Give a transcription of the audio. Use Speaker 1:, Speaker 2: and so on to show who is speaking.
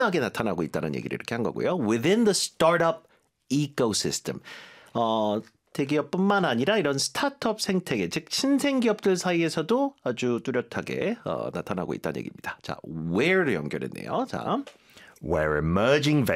Speaker 1: 하게 나타나고 있다는 얘기를 이렇게 한 거고요. Within the startup ecosystem. 대기업뿐만 아니라 이런 스타트업 생태계, 즉 신생기업들 사이에서도 아주 뚜렷하게 나타나고 있다는 얘기입니다. 자, where로 연결했네요. 자,
Speaker 2: where emerging